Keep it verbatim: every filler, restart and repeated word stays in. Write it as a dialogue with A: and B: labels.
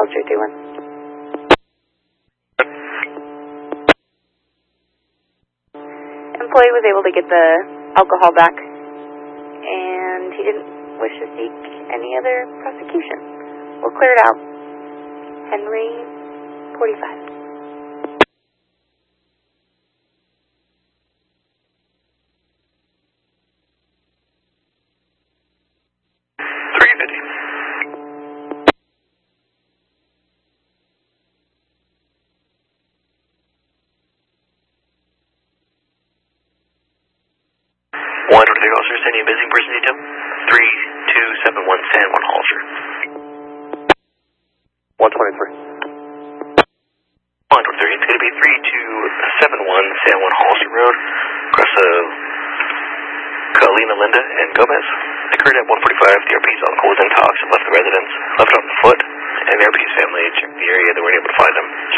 A: call three three one. Employee was able to get the alcohol back, and he didn't wish to seek any other prosecution. We'll clear it out. Henry, forty-five.
B: three fifty. one twenty-three officer, sending a missing person detail. three two seven one San Juan Hollister.
C: one twenty-three.
B: one twenty-three, it's going to be three two seven one San Juan Hollister Road, across the Kalina Linda and Gomez. Occurred at one forty-five. The R P's alcohol was intox and left the residence, left on foot, and the R P's family checked the area. They weren't able to find them.